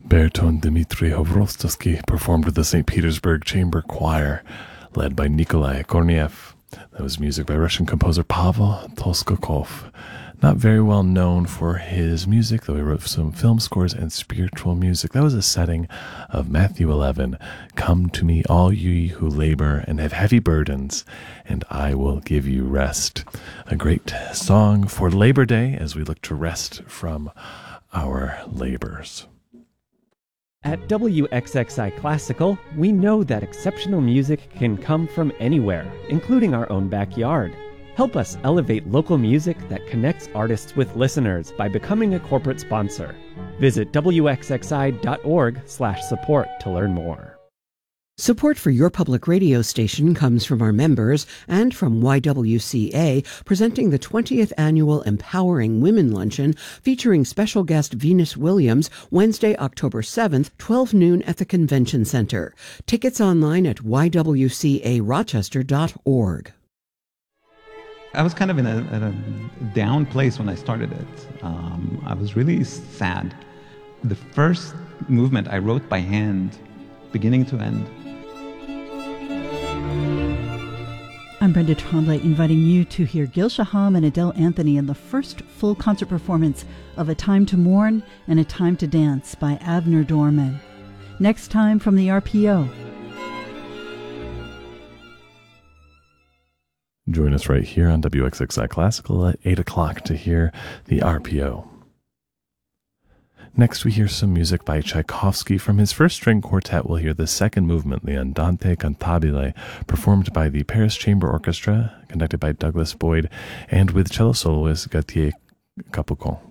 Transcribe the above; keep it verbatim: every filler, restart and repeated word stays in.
Baritone Dmitry Hovrovsky performed with the Saint Petersburg Chamber Choir, led by Nikolai Korniev. That was music by Russian composer Pavel Tolskakov. Not very well known for his music, though he wrote some film scores and spiritual music. That was a setting of Matthew eleven. Come to me, all ye who labor and have heavy burdens, and I will give you rest. A great song for Labor Day as we look to rest from our labors. At W X X I Classical, we know that exceptional music can come from anywhere, including our own backyard. Help us elevate local music that connects artists with listeners by becoming a corporate sponsor. Visit W X X I dot org slash support to learn more. Support for your public radio station comes from our members and from Y W C A, presenting the twentieth Annual Empowering Women Luncheon, featuring special guest Venus Williams, Wednesday, October seventh, twelve noon at the Convention Center. Tickets online at Y W C A rochester dot org. I was kind of in a, in a down place when I started it. Um, I was really sad. The first movement I wrote by hand, beginning to end. I'm Brenda Tremblay, inviting you to hear Gil Shaham and Adele Anthony in the first full concert performance of A Time to Mourn and A Time to Dance by Avner Dorman. Next time from the R P O. Join us right here on W X X I Classical at eight o'clock to hear the R P O. Next, we hear some music by Tchaikovsky. From his first string quartet, we'll hear the second movement, the Andante Cantabile, performed by the Paris Chamber Orchestra, conducted by Douglas Boyd, and with cello soloist Gautier Capucon.